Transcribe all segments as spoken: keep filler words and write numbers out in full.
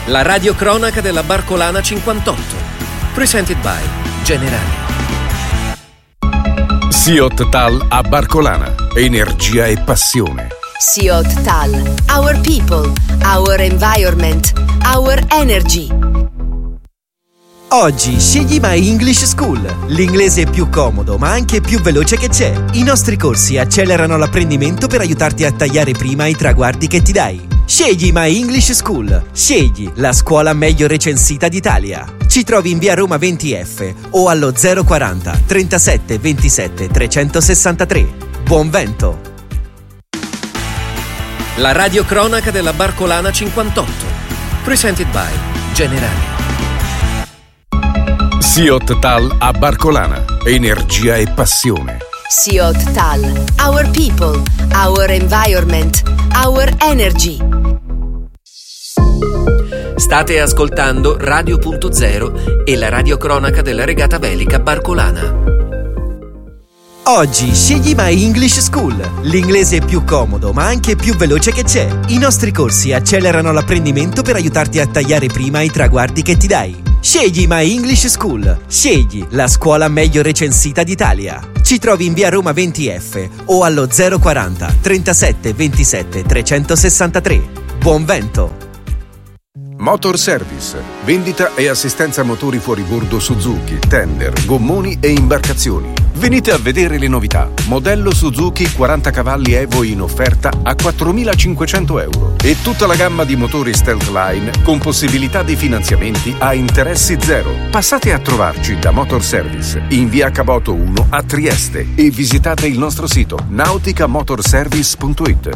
La radiocronaca della Barcolana cinquantotto. Presented by Generali. Siot Tal a Barcolana. Energia e passione. Siot Tal. Our people, our environment, our energy. Oggi scegli My English School, l'inglese più comodo ma anche più veloce che c'è. I nostri corsi accelerano l'apprendimento per aiutarti a tagliare prima i traguardi che ti dai. Scegli My English School, scegli la scuola meglio recensita d'Italia. Ci trovi in via Roma venti F o allo zero quaranta trentasette ventisette trecentosessantatré. Buon vento! La radiocronaca della Barcolana cinquantotto. Presented by Generali. Siot Tal a Barcolana. Energia e passione. Siot Tal. Our people, our environment, our energy. State ascoltando Radio Punto Zero e la radiocronaca della regata velica Barcolana. Oggi scegli My English School, l'inglese più comodo ma anche più veloce che c'è. I nostri corsi accelerano l'apprendimento per aiutarti a tagliare prima i traguardi che ti dai. Scegli My English School, scegli la scuola meglio recensita d'Italia. Ci trovi in via Roma venti F o allo zero quaranta trentasette ventisette trecentosessantatré. Buon vento! Motor Service. Vendita e assistenza motori fuoribordo Suzuki, tender, gommoni e imbarcazioni. Venite a vedere le novità. Modello Suzuki quaranta cavalli Evo in offerta a quattromilacinquecento euro. E tutta la gamma di motori Stealth Line con possibilità di finanziamenti a interessi zero. Passate a trovarci da Motor Service in via Caboto uno a Trieste e visitate il nostro sito nautica motorservice punto it.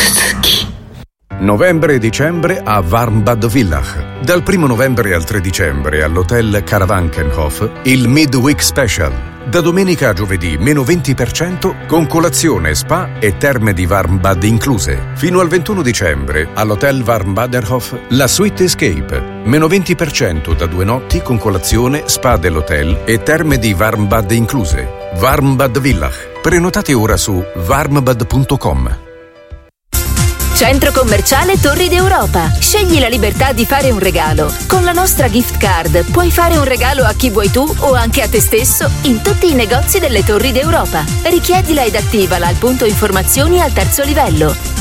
Novembre e dicembre a Warmbad Villach. Dal primo novembre al tre dicembre all'hotel Karawankenhof il Midweek Special. Da domenica a giovedì meno venti per cento con colazione, spa e terme di Warmbad incluse. Fino al ventuno dicembre all'hotel Warmbaderhof la Suite Escape. Meno venti per cento da due notti con colazione, spa dell'hotel e terme di Warmbad incluse. Warmbad Villach. Prenotate ora su warmbad punto com. Centro commerciale Torri d'Europa. Scegli la libertà di fare un regalo. Con la nostra gift card puoi fare un regalo a chi vuoi tu o anche a te stesso in tutti i negozi delle Torri d'Europa. Richiedila ed attivala al punto informazioni al terzo livello.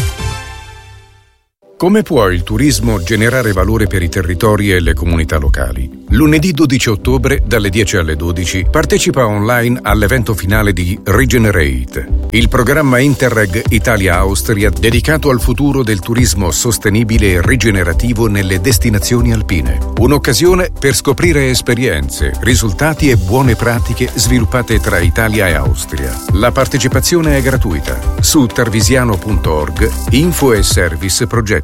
Come può il turismo generare valore per i territori e le comunità locali? Lunedì dodici ottobre, dalle dieci alle dodici, partecipa online all'evento finale di Regenerate, il programma Interreg Italia-Austria dedicato al futuro del turismo sostenibile e rigenerativo nelle destinazioni alpine. Un'occasione per scoprire esperienze, risultati e buone pratiche sviluppate tra Italia e Austria. La partecipazione è gratuita. Su tarvisiano punto org, info e service progetti.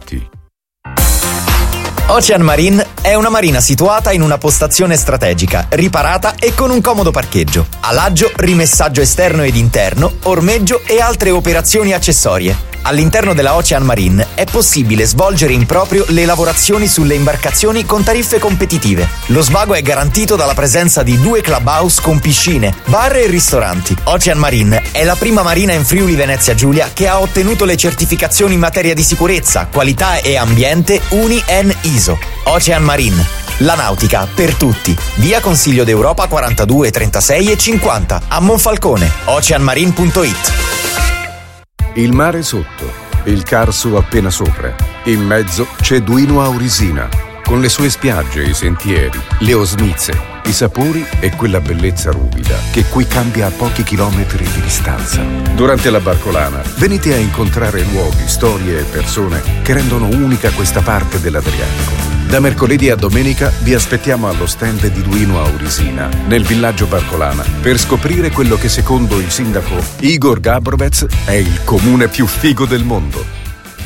Ocean Marine è una marina situata in una postazione strategica, riparata e con un comodo parcheggio. Alaggio, rimessaggio esterno ed interno, ormeggio e altre operazioni accessorie. All'interno della Ocean Marine è possibile svolgere in proprio le lavorazioni sulle imbarcazioni con tariffe competitive. Lo svago è garantito dalla presenza di due clubhouse con piscine, bar e ristoranti. Ocean Marine è la prima marina in Friuli Venezia Giulia che ha ottenuto le certificazioni in materia di sicurezza, qualità e ambiente U N I-N I S O. Ocean Marine, la nautica per tutti. Via Consiglio d'Europa quarantadue, trentasei e cinquanta a Monfalcone. ocean marine punto it. Il mare sotto, il Carso appena sopra. In mezzo c'è Duino Aurisina, con le sue spiagge, i sentieri, le osmize, i sapori e quella bellezza ruvida che qui cambia a pochi chilometri di distanza. Durante la Barcolana venite a incontrare luoghi, storie e persone che rendono unica questa parte dell'Adriatico. Da mercoledì a domenica vi aspettiamo allo stand di Duino Aurisina, nel villaggio Barcolana, per scoprire quello che secondo il sindaco Igor Gabrovec è il comune più figo del mondo.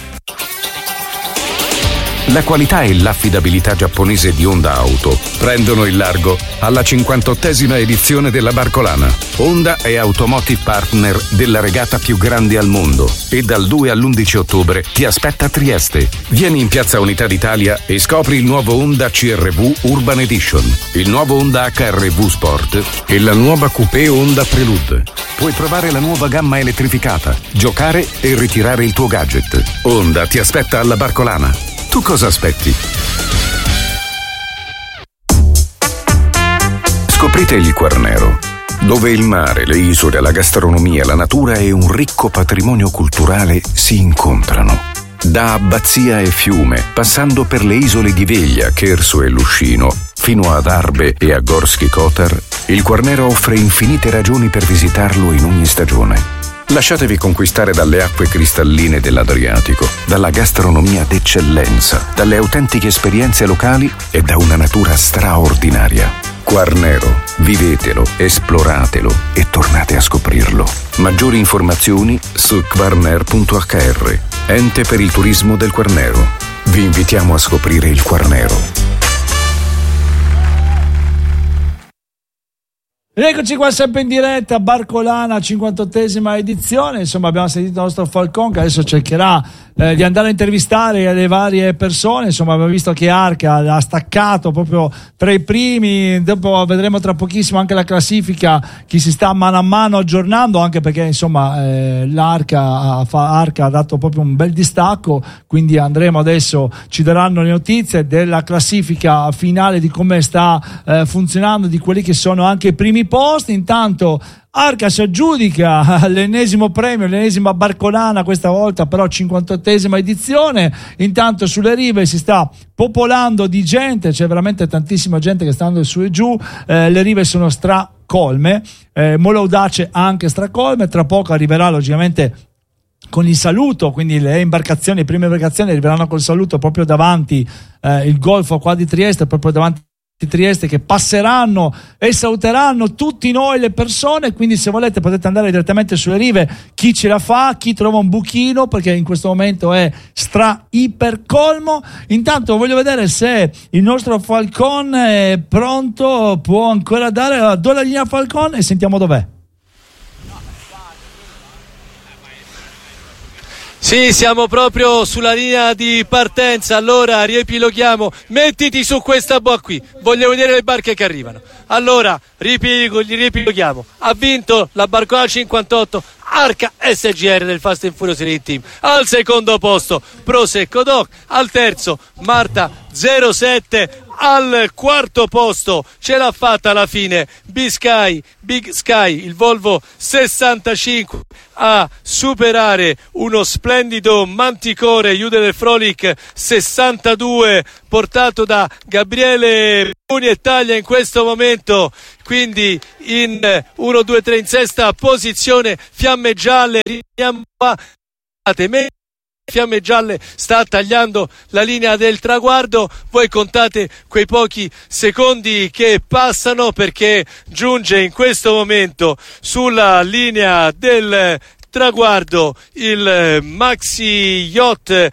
La qualità e l'affidabilità giapponese di Honda Auto prendono il largo alla cinquantottesima edizione della Barcolana. Honda è Automotive Partner della regata più grande al mondo e dal due all'undici ottobre ti aspetta a Trieste. Vieni in Piazza Unità d'Italia e scopri il nuovo Honda C R V Urban Edition, il nuovo Honda H R V Sport e la nuova Coupé Honda Prelude. Puoi provare la nuova gamma elettrificata, giocare e ritirare il tuo gadget. Honda ti aspetta alla Barcolana. Tu cosa aspetti? Scoprite il Quarnero, dove il mare, le isole, la gastronomia, la natura e un ricco patrimonio culturale si incontrano. Da Abbazia e Fiume, passando per le isole di Veglia, Cherso e Luscino, fino ad Arbe e a Gorski Kotar, il Quarnero offre infinite ragioni per visitarlo in ogni stagione. Lasciatevi conquistare dalle acque cristalline dell'Adriatico, dalla gastronomia d'eccellenza, dalle autentiche esperienze locali e da una natura straordinaria. Quarnero, vivetelo, esploratelo e tornate a scoprirlo. Maggiori informazioni su quarner punto acca erre, ente per il turismo del Quarnero. Vi invitiamo a scoprire il Quarnero. Ed eccoci qua sempre in diretta, Barcolana, cinquantottesima edizione. Insomma, abbiamo sentito il nostro Falcon che adesso cercherà eh, di andare a intervistare le varie persone. Insomma, abbiamo visto che Arca ha staccato proprio tra i primi. Dopo vedremo tra pochissimo anche la classifica, chi si sta mano a mano aggiornando, anche perché insomma eh, l'Arca fa, Arca ha dato proprio un bel distacco, quindi andremo adesso, ci daranno le notizie della classifica finale, di come sta eh, funzionando, di quelli che sono anche i primi posti. Intanto Arca si aggiudica l'ennesimo premio, l'ennesima Barcolana, questa volta però cinquantottesima edizione. Intanto sulle rive si sta popolando di gente, c'è veramente tantissima gente che sta andando su e giù, eh, le rive sono stracolme, eh, Molaudace anche stracolme. Tra poco arriverà logicamente con il saluto, quindi le imbarcazioni, le prime imbarcazioni arriveranno col saluto proprio davanti eh, il golfo qua di Trieste, proprio davanti di Trieste, che passeranno e saluteranno tutti noi, le persone. Quindi se volete potete andare direttamente sulle rive, chi ce la fa, chi trova un buchino, perché in questo momento è stra iper colmo. Intanto voglio vedere se il nostro Falcon è pronto, può ancora dare, do la linea Falcon e sentiamo dov'è. Sì, siamo proprio sulla linea di partenza. Allora riepiloghiamo, mettiti su questa boa qui, voglio vedere le barche che arrivano. Allora riepiloghiamo, ha vinto la Barcolana cinquantotto Arca S G R del Fast and Furious Racing Team. Al secondo posto Prosecco Doc, al terzo Marta zero sette, al quarto posto ce l'ha fatta alla fine Big Sky, Big Sky, il Volvo sessantacinque, a superare uno splendido Manticore Jude del Frolic sessantadue portato da Gabriele Bruni e Taglia in questo momento. Quindi in uno due tre in sesta posizione Fiamme Gialle, Fiamme Gialle sta tagliando la linea del traguardo. Voi contate quei pochi secondi che passano, perché giunge in questo momento sulla linea del traguardo il Maxi Yacht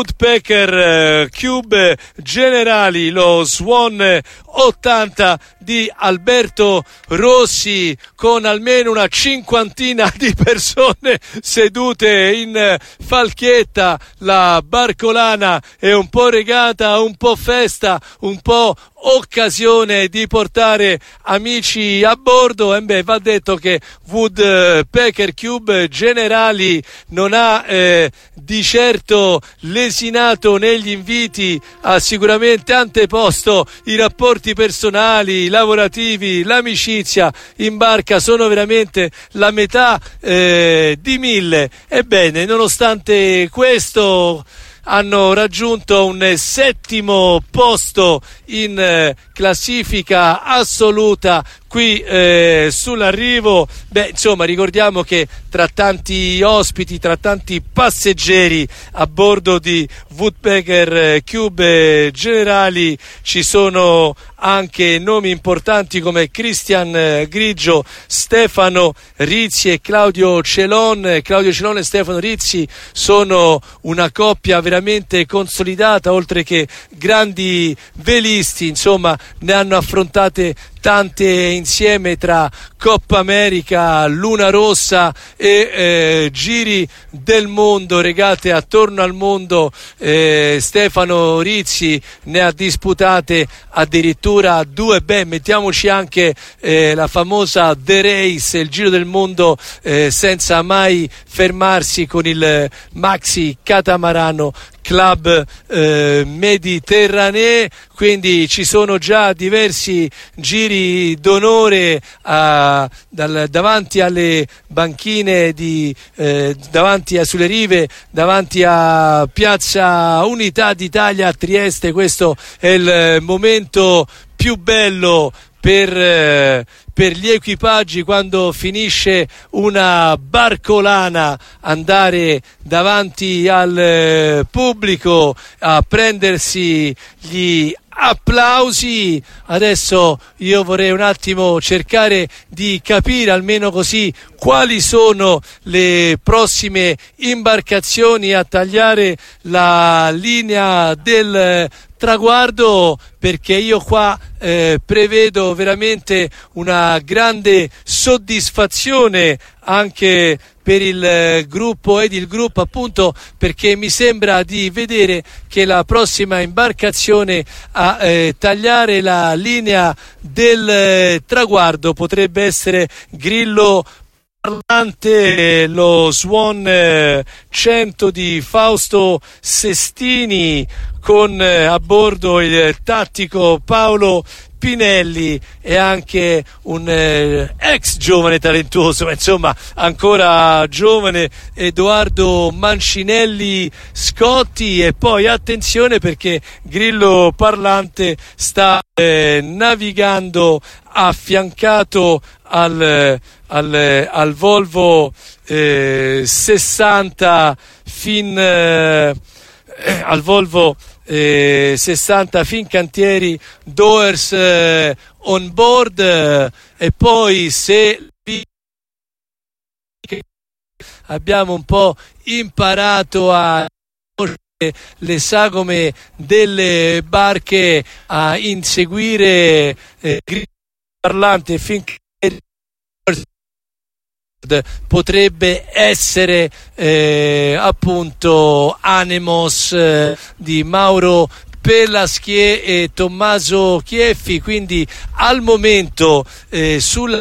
Woodpecker Cube Generali, lo Swan ottanta di Alberto Rossi, con almeno una cinquantina di persone sedute in falchietta. La Barcolana è un po' regata, un po' festa, un po' occasione di portare amici a bordo. E beh, va detto che Woodpecker Cube Generali non ha eh, di certo lesinato negli inviti, ha sicuramente anteposto i rapporti personali, lavorativi, l'amicizia in barca. Sono veramente la metà eh, di mille. Ebbene, nonostante questo hanno raggiunto un settimo posto in eh, classifica assoluta qui eh, sull'arrivo. Beh, insomma, ricordiamo che tra tanti ospiti, tra tanti passeggeri a bordo di Woodpecker Cube Generali ci sono anche nomi importanti come Cristian Grigio, Stefano Rizzi e Claudio Celon. Claudio Celon e Stefano Rizzi sono una coppia veramente consolidata, oltre che grandi velisti. Insomma, ne hanno affrontate tante insieme, tra Coppa America, Luna Rossa e eh, giri del mondo, regate attorno al mondo. eh, Stefano Rizzi ne ha disputate addirittura due. Beh, mettiamoci anche eh, la famosa The Race, il giro del mondo eh, senza mai fermarsi, con il maxi catamarano Club eh, Mediterranee, quindi ci sono già diversi giri d'onore a, dal, davanti alle banchine di, eh, davanti a, sulle rive, davanti a Piazza Unità d'Italia a Trieste. Questo è il momento più bello per, eh, per gli equipaggi quando finisce una barcolana, andare davanti al eh, pubblico a prendersi gli applausi. Adesso io vorrei un attimo cercare di capire, almeno così, quali sono le prossime imbarcazioni a tagliare la linea del traguardo, perché io qua eh, prevedo veramente una grande soddisfazione anche per il gruppo ed il gruppo, appunto perché mi sembra di vedere che la prossima imbarcazione a eh, tagliare la linea del eh, traguardo potrebbe essere Grillo Parlante, lo Swan eh, cento di Fausto Sestini, con eh, a bordo il tattico Paolo Pinelli e anche un eh, ex giovane talentuoso, insomma ancora giovane, Edoardo Mancinelli Scotti. E poi attenzione, perché Grillo Parlante sta eh, navigando affiancato al, al, al Volvo eh, sessanta fin eh, al Volvo Eh, sessanta Fincantieri Doers eh, on board, eh, e poi se abbiamo un po' imparato a le sagome delle barche, a inseguire eh, Parlante Fincantieri, potrebbe essere eh, appunto Anemos eh, di Mauro Pelaschier e Tommaso Chieffi. Quindi al momento eh, sul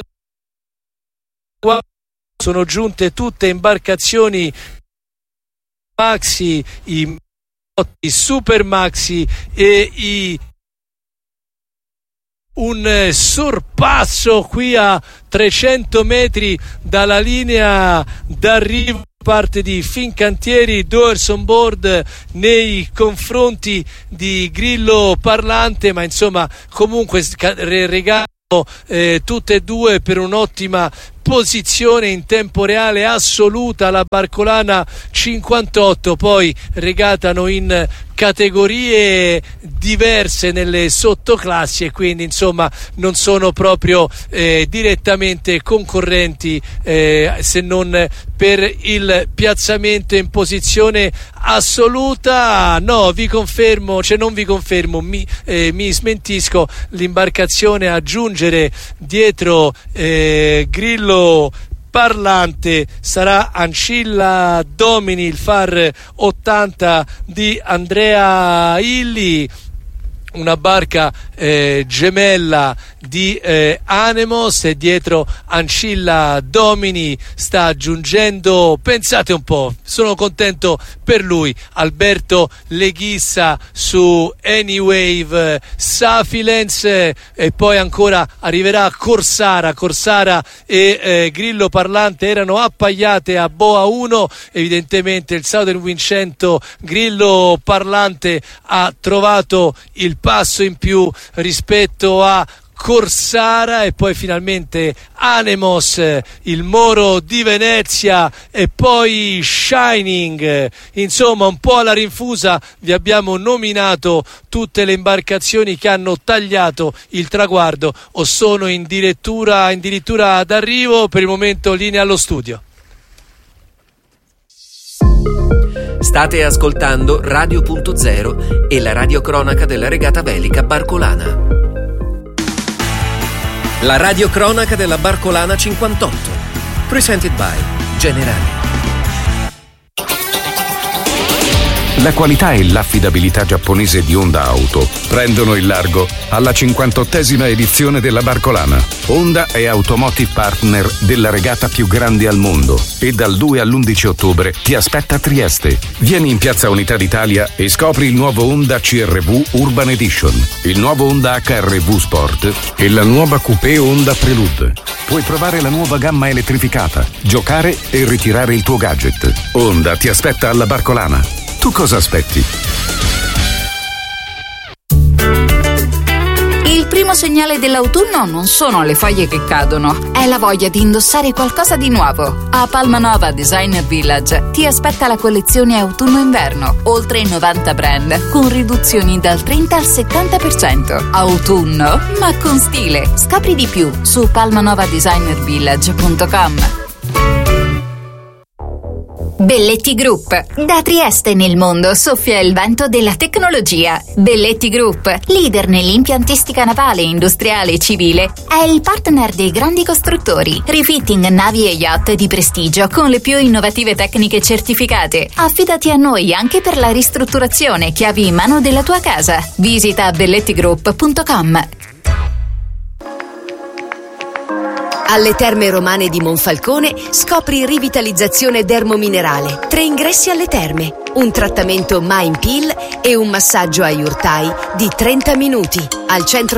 sono giunte tutte imbarcazioni maxi, i, i super maxi e i un sorpasso qui a trecento metri dalla linea d'arrivo parte di Fincantieri Doers on board nei confronti di Grillo Parlante, ma insomma comunque regalo eh, tutte e due per un'ottima posizione in tempo reale assoluta. La barcolana cinquantotto poi regatano in categorie diverse nelle sottoclassi e quindi insomma non sono proprio eh, direttamente concorrenti eh, se non per il piazzamento in posizione assoluta. No, vi confermo, cioè non vi confermo, mi, eh, mi smentisco, l'imbarcazione a giungere dietro eh, Grillo Parlante sarà Ancilla Domini, il far ottanta di Andrea Illi, una barca eh, gemella di eh, Anemos, e dietro Ancilla Domini sta aggiungendo, pensate un po', sono contento per lui, Alberto Leghissa su Anywave Safilens, eh, e poi ancora arriverà Corsara Corsara e eh, Grillo Parlante erano appaiate a Boa uno, evidentemente il Southern Wind cento Grillo Parlante ha trovato il passo in più rispetto a Corsara, e poi finalmente Anemos, il Moro di Venezia, e poi Shining. Insomma, un po' alla rinfusa vi abbiamo nominato tutte le imbarcazioni che hanno tagliato il traguardo o sono in dirittura, in dirittura d'arrivo. Per il momento linea allo studio. State ascoltando Radio Punto Zero e la radiocronaca della regata velica barcolana. La radiocronaca della barcolana cinquantotto. Presented by Generali. La qualità e l'affidabilità giapponese di Honda Auto prendono il largo alla cinquantottesima edizione della Barcolana. Honda è Automotive Partner della regata più grande al mondo e dal due all'undici ottobre ti aspetta a Trieste. Vieni in Piazza Unità d'Italia e scopri il nuovo Honda C R V Urban Edition, il nuovo Honda H R V Sport e la nuova Coupé Honda Prelude. Puoi provare la nuova gamma elettrificata, giocare e ritirare il tuo gadget. Honda ti aspetta alla Barcolana. Tu cosa aspetti? Il primo segnale dell'autunno non sono le foglie che cadono, è la voglia di indossare qualcosa di nuovo. A Palmanova Designer Village ti aspetta la collezione autunno-inverno, oltre novanta brand, con riduzioni dal trenta al settanta per cento. Autunno, ma con stile. Scopri di più su palmanova designer village punto com. Belletti Group. Da Trieste nel mondo soffia il vento della tecnologia. Belletti Group, leader nell'impiantistica navale, industriale e civile, è il partner dei grandi costruttori. Refitting navi e yacht di prestigio con le più innovative tecniche certificate. Affidati a noi anche per la ristrutturazione, chiavi in mano della tua casa. Visita belletti group punto com. Alle Terme Romane di Monfalcone scopri rivitalizzazione dermominerale, tre ingressi alle terme, un trattamento Mind Peel e un massaggio ai urtai di trenta minuti al centro